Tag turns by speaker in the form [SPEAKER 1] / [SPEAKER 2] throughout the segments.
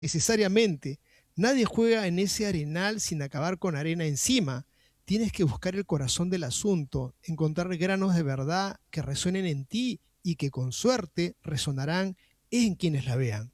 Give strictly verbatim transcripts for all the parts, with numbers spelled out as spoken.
[SPEAKER 1] necesariamente. Nadie juega en ese arenal sin acabar con arena encima. Tienes que buscar el corazón del asunto, encontrar granos de verdad que resuenen en ti y que con suerte resonarán en quienes la vean.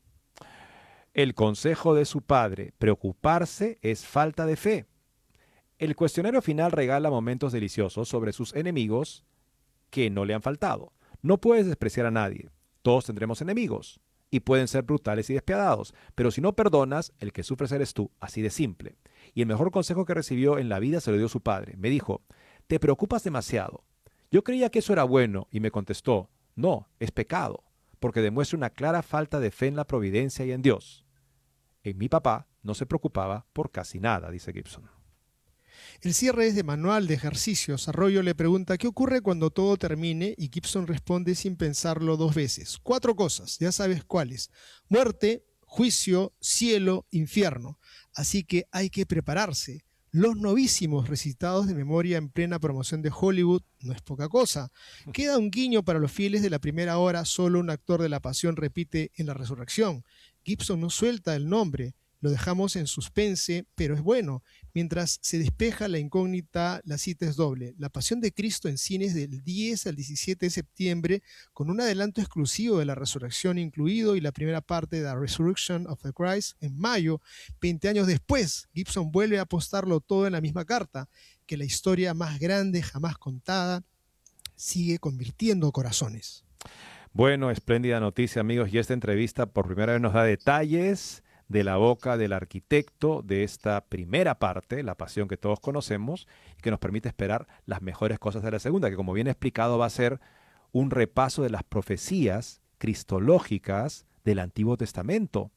[SPEAKER 2] El consejo de su padre, preocuparse es falta de fe. El cuestionario final regala momentos deliciosos sobre sus enemigos que no le han faltado. No puedes despreciar a nadie. Todos tendremos enemigos y pueden ser brutales y despiadados, pero si no perdonas, el que sufres eres tú, así de simple. Y el mejor consejo que recibió en la vida se lo dio su padre. Me dijo, te preocupas demasiado. Yo creía que eso era bueno y me contestó, no, es pecado, porque demuestra una clara falta de fe en la providencia y en Dios. En mi papá no se preocupaba por casi nada, dice Gibson.
[SPEAKER 1] El cierre es de manual de ejercicios. Arroyo le pregunta qué ocurre cuando todo termine y Gibson responde sin pensarlo dos veces. Cuatro cosas, ya sabes cuáles. Muerte, juicio, cielo, infierno. Así que hay que prepararse. Los novísimos recitados de memoria en plena promoción de Hollywood no es poca cosa. Queda un guiño para los fieles de la primera hora, solo un actor de la pasión repite en la resurrección. Gibson no suelta el nombre, lo dejamos en suspense, pero es bueno. Mientras se despeja la incógnita, la cita es doble. La Pasión de Cristo en cines del diez al diecisiete de septiembre, con un adelanto exclusivo de la resurrección incluido y la primera parte de The Resurrection of the Christ en mayo, veinte años después. Gibson vuelve a apostarlo todo en la misma carta, que la historia más grande jamás contada sigue convirtiendo corazones.
[SPEAKER 2] Bueno, espléndida noticia, amigos, y esta entrevista por primera vez nos da detalles de la boca del arquitecto de esta primera parte, la pasión que todos conocemos, y que nos permite esperar las mejores cosas de la segunda, que como bien explicado va a ser un repaso de las profecías cristológicas del Antiguo Testamento,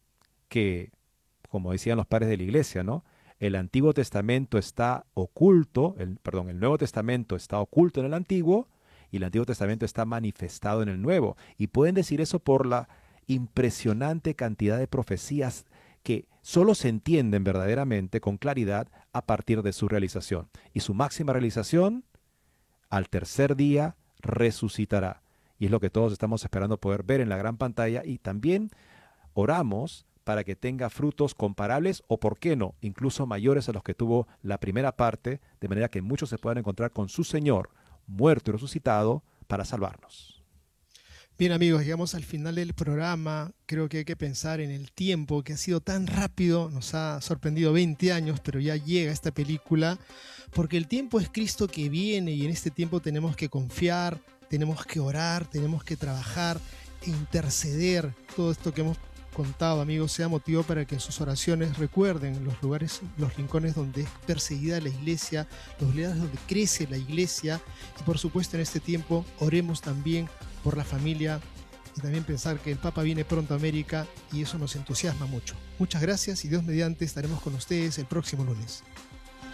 [SPEAKER 2] que, como decían los padres de la iglesia, ¿no? El Antiguo Testamento está oculto, el, perdón, el Nuevo Testamento está oculto en el Antiguo, y el Antiguo Testamento está manifestado en el Nuevo. Y pueden decir eso por la impresionante cantidad de profecías que solo se entienden verdaderamente con claridad a partir de su realización. Y su máxima realización, al tercer día resucitará. Y es lo que todos estamos esperando poder ver en la gran pantalla, y también oramos para que tenga frutos comparables o, por qué no, incluso mayores a los que tuvo la primera parte, de manera que muchos se puedan encontrar con su Señor, muerto y resucitado, para salvarnos.
[SPEAKER 1] Bien amigos, llegamos al final del programa. Creo que hay que pensar en el tiempo que ha sido tan rápido. Nos ha sorprendido veinte años, pero ya llega esta película. Porque el tiempo es Cristo que viene y en este tiempo tenemos que confiar, tenemos que orar, tenemos que trabajar e interceder. Todo esto que hemos contado, amigos, sea motivo para que en sus oraciones recuerden los lugares, los rincones donde es perseguida la iglesia, los lugares donde crece la iglesia. Y por supuesto en este tiempo oremos también por la familia y también pensar que el Papa viene pronto a América y eso nos entusiasma mucho. Muchas gracias y Dios mediante estaremos con ustedes el próximo lunes.